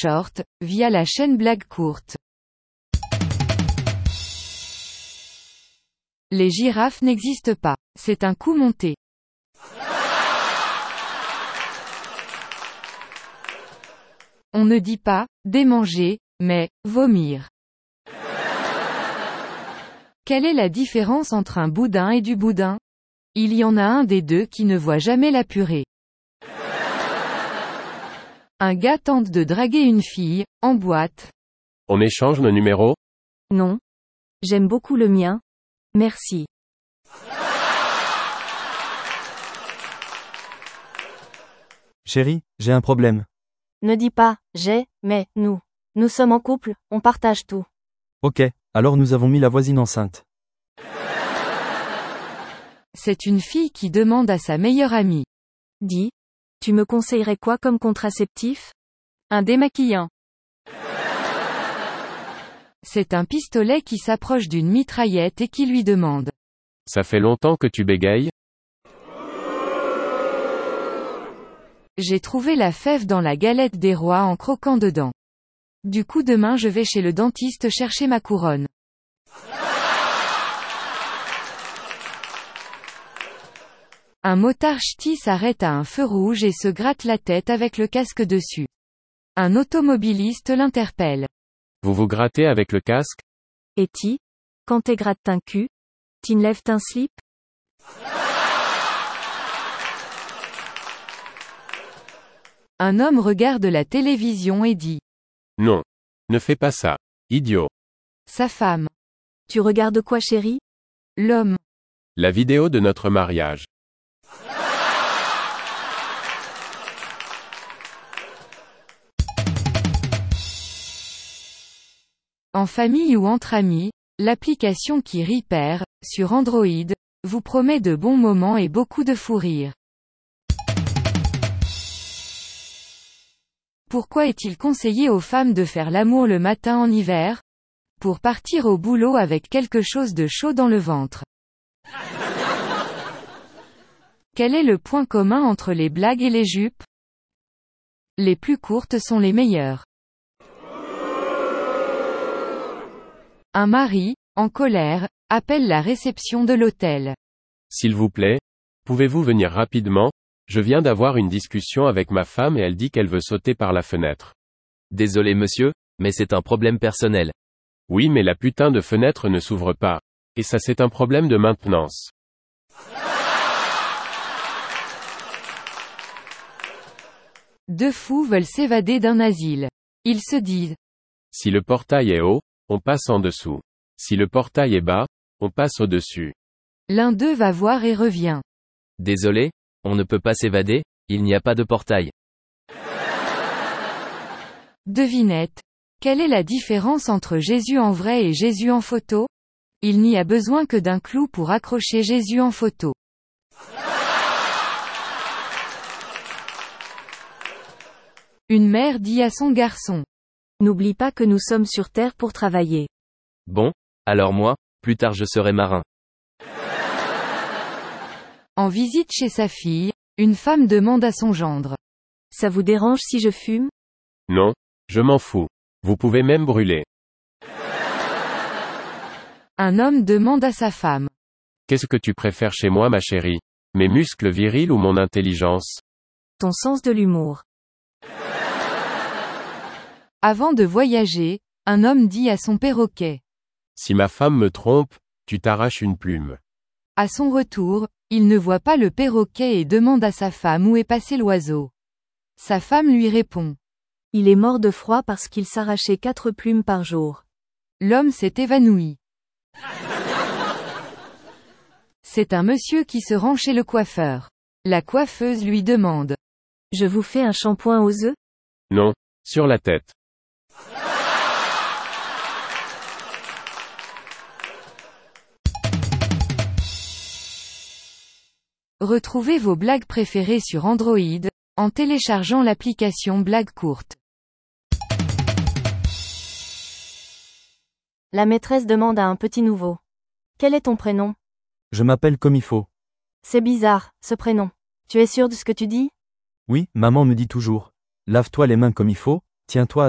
short, via la chaîne Blague Courte. Les girafes n'existent pas. C'est un coup monté. On ne dit pas « démanger », mais « vomir ». Quelle est la différence entre un boudin et du boudin? Il y en a un des deux qui ne voit jamais la purée. Un gars tente de draguer une fille, en boîte. On échange nos numéros? Non. J'aime beaucoup le mien. Merci. Chérie, j'ai un problème. Ne dis pas « j'ai », mais « nous ». Nous sommes en couple, on partage tout. Ok, alors nous avons mis la voisine enceinte. C'est une fille qui demande à sa meilleure amie. Dis. Tu me conseillerais quoi comme contraceptif? Un démaquillant. C'est un pistolet qui s'approche d'une mitraillette et qui lui demande. Ça fait longtemps que tu bégayes? J'ai trouvé la fève dans la galette des rois en croquant dedans. Du coup demain je vais chez le dentiste chercher ma couronne. Un motard ch'ti s'arrête à un feu rouge et se gratte la tête avec le casque dessus. Un automobiliste l'interpelle. Vous vous grattez avec le casque? Et ti? Quand t'es gratte un cul? T'enlèves un slip? Un homme regarde la télévision et dit. Non. Ne fais pas ça. Idiot. Sa femme. Tu regardes quoi chérie? L'homme. La vidéo de notre mariage. En famille ou entre amis, l'application qui Repair, sur Android, vous promet de bons moments et beaucoup de fou rire. Pourquoi est-il conseillé aux femmes de faire l'amour le matin en hiver? Pour partir au boulot avec quelque chose de chaud dans le ventre. Quel est le point commun entre les blagues et les jupes? Les plus courtes sont les meilleures. Un mari, en colère, appelle la réception de l'hôtel. S'il vous plaît, pouvez-vous venir rapidement? Je viens d'avoir une discussion avec ma femme et elle dit qu'elle veut sauter par la fenêtre. Désolé monsieur, mais c'est un problème personnel. Oui mais la putain de fenêtre ne s'ouvre pas. Et ça c'est un problème de maintenance. Deux fous veulent s'évader d'un asile. Ils se disent. Si le portail est haut, on passe en dessous. Si le portail est bas, on passe au-dessus. L'un d'eux va voir et revient. Désolé, on ne peut pas s'évader, il n'y a pas de portail. Devinette. Quelle est la différence entre Jésus en vrai et Jésus en photo? Il n'y a besoin que d'un clou pour accrocher Jésus en photo. Une mère dit à son garçon. N'oublie pas que nous sommes sur Terre pour travailler. Bon, alors moi, plus tard je serai marin. En visite chez sa fille, une femme demande à son gendre. Ça vous dérange si je fume? Non, je m'en fous. Vous pouvez même brûler. Un homme demande à sa femme. Qu'est-ce que tu préfères chez moi ma chérie? Mes muscles virils ou mon intelligence? Ton sens de l'humour. Avant de voyager, un homme dit à son perroquet. Si ma femme me trompe, tu t'arraches une plume. À son retour, il ne voit pas le perroquet et demande à sa femme où est passé l'oiseau. Sa femme lui répond. Il est mort de froid parce qu'il s'arrachait 4 plumes par jour. L'homme s'est évanoui. C'est un monsieur qui se rend chez le coiffeur. La coiffeuse lui demande. Je vous fais un shampoing aux œufs? Non, sur la tête. Retrouvez vos blagues préférées sur Android, en téléchargeant l'application Blague Courte. La maîtresse demande à un petit nouveau. Quel est ton prénom? Je m'appelle comme il faut. C'est bizarre, ce prénom. Tu es sûr de ce que tu dis? Oui, maman me dit toujours. Lave-toi les mains comme il faut, tiens-toi